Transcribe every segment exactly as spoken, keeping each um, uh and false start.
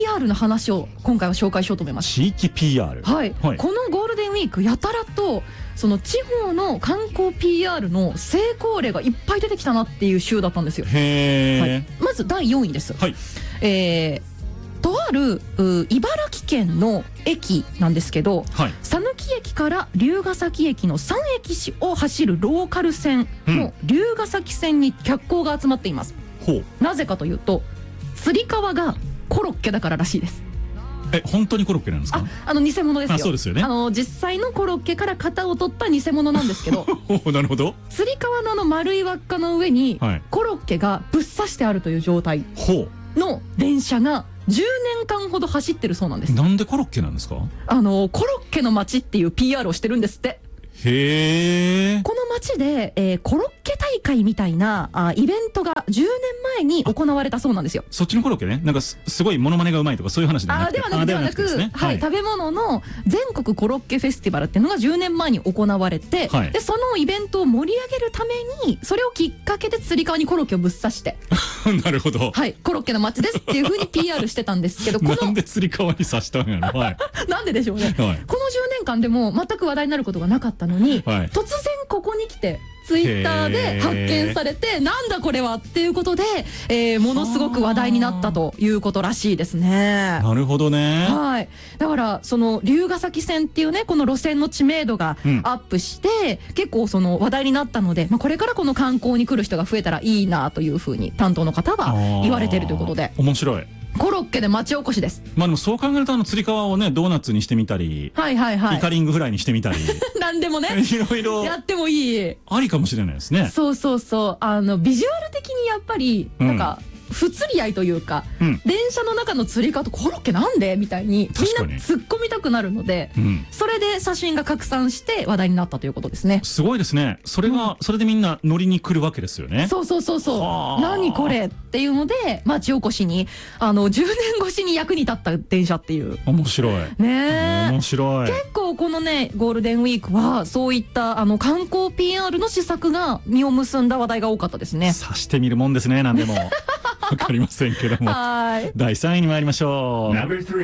ピーアール の話を今回は紹介しようと思います。 地域 ピーアール、 はい、はい、このゴールデンウィークやたらとその地方の観光 ピーアール の成功例がいっぱい出てきたなっていう週だったんですよ。 へー、はい、 まずだいよんいです。 はい、 えー、とある茨城県の駅なんですけど、はい、讃岐駅から龍ケ崎駅のさんえきを走るローカル線の龍ケ崎線に脚光が集まっています。ほう、なぜかというとつり革がコロッケだかららしいです。 え、本当にコロッケなんですか？ あ、あの偽物ですよ。 あ、そうですよね。 あの実際のコロッケから型を取った偽物なんですけどなるほど。 つり革のあの丸い輪っかの上にコロッケがぶっ刺してあるという状態の電車がじゅうねんかんほど走ってるそうなんです。 なんでコロッケなんですか？あのコロッケの街っていう ピーアール をしてるんですって。 へー。 この街で、えー、コロッケ大会みたいなあイベントがじゅうねんまえに行われたそうなんですよ。 そっちのコロッケね、なんか す, すごいモノマネがうまいとかそういう話ではなくて、 あではなくではなく、はいはい、食べ物の全国コロッケフェスティバルっていうのがじゅうねんまえに行われて、はい、でそのイベントを盛り上げるためにそれをきっかけでつり革にコロッケをぶっ刺してなるほど、 はい、コロッケの街ですっていう風に ピーアール してたんですけどこのなんでつり革に刺したんやろ、はい、 なんででしょうね、はい、このじゅうねんかんでも全く話題になることがなかったのに、はい、突然ここに来てツイッターで発見されてなんだこれはっていうことで、えー、ものすごく話題になったということらしいですね。 なるほどね。 はい、だからその龍ケ崎線っていうねこの路線の知名度がアップして、うん、結構その話題になったので、まあ、これからこの観光に来る人が増えたらいいなというふうに担当の方は言われているということで。 面白い。 コロッケで町おこしです。 まあでもそう考えるとあのつり革をねドーナツにしてみたり、はいはいはい、イカリングフライにしてみたりなんでもねいろいろやってもいいありかもしれないですね。 そうそうそう、あのビジュアル的にやっぱりなんか、うん不釣り合いというか、うん、電車の中のつり革とコロッケなんでみたいにみんな突っ込みたくなるので、うん、それで写真が拡散して話題になったということですね。 すごいですね。それが、うん、それでみんな乗りに来るわけですよね。 そうそうそうそう何これっていうので町おこしにあのじゅうねん越しに役に立った電車っていう。 面白いね。 面白い。 結構このねゴールデンウィークはそういったあの観光 ピーアール の施策が実を結んだ話題が多かったですね。 さしてみるもんですね。何でもわかりませんけどもだいさんいに参りましょう。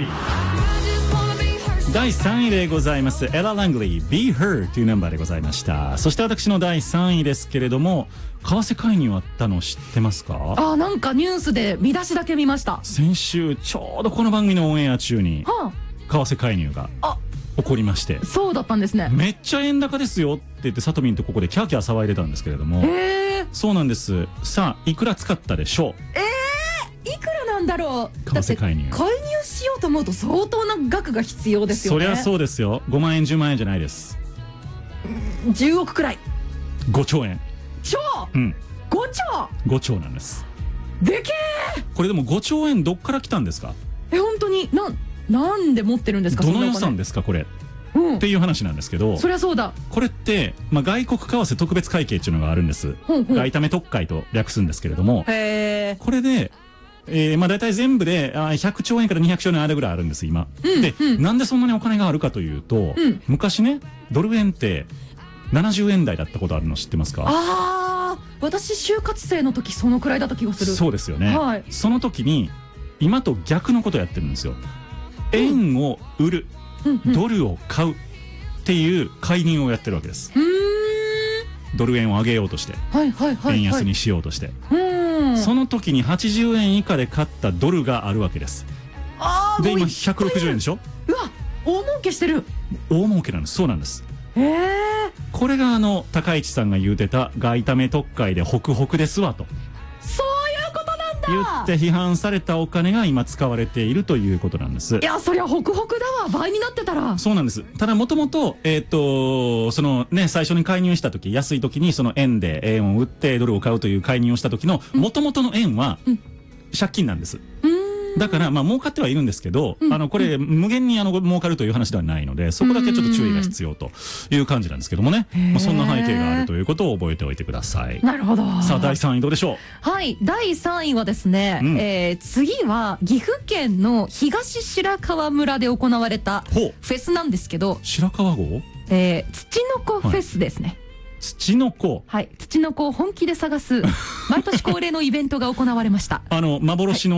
だいさんいでございます。エラ・ラングリー Be Her というナンバーでございました。そして私のだいさんいですけれども為替介入あったの知ってますか？ あ、なんかニュースで見出しだけ見ました。 先週ちょうどこの番組のオンエア中に為替介入が起こりまして、 そうだったんですね。 めっちゃ円高ですよって言ってさとみんとここでキャーキャー騒いでたんですけれども、 へー、 そうなんです。さあいくら使ったでしょう？ えーいくらなんだろう。 為替介入介入しようと思うと相当な額が必要ですよね。 そりゃそうですよ。ごまんえんじゅうまんえんじゃないです。 じゅうおくくらい。 ごちょうえん。 超、 うん、 ごちょうごちょうなんです。 でけえ。 これでもごちょうえんどっから来たんですか？ え、本当にななんで持ってるんですか？ どの予算ですかこれ、うん、っていう話なんですけど、 そりゃそうだ。 これって、まあ、外国為替特別会計っていうのがあるんです。 ほんほん外為特会と略すんですけれども、 へー、 これでえー、まあ大体全部でひゃくちょうえんからにひゃくちょうえんの間ぐらいあるんです今、うん、で、うん、なんでそんなにお金があるかというと、うん、昔ねドル円ってななじゅうえん台だったことあるの知ってますか？ ああ、私就活生の時そのくらいだった気がする。 そうですよね、はい、その時に今と逆のことやってるんですよ。円を売る、うん、ドルを買うっていう介入をやってるわけです。 うーん、 ドル円を上げようとして、 はいはいはいはい、 円安にしようとして、その時にはちじゅうえん以下で買ったドルがあるわけです。 あで今ひゃくろくじゅうえんでしょ。 うわ、大儲けしてる。 大儲けなんです。そうなんです。 えー、 これがあの高市さんが言うてた外為特会でホクホクですわと、 そういうことなんだ言って批判されたお金が今使われているということなんです。 いや、そりゃホクホクだわ。倍になってたら。 そうなんです。ただもともとえっとそのね最初に介入した時、安い時にその円で円を売ってドルを買うという介入をした時のもともとの円は借金なんです。うん、だからまあ儲かってはいるんですけど、うん、あのこれ無限にあの儲かるという話ではないので、そこだけちょっと注意が必要という感じなんですけどもね、まあ、そんな背景があるということを覚えておいてください。 なるほど。 さあだいさんいどうでしょう？ はい、だいさんいはですね、うん、えー、次は岐阜県の東白川村で行われたフェスなんですけど、 白川郷、 えー、土の子フェスですね。はい、 土の子、 はい、土の子を本気で探す毎年恒例のイベントが行われました。 あの幻の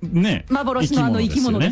ね幻のあの生き物です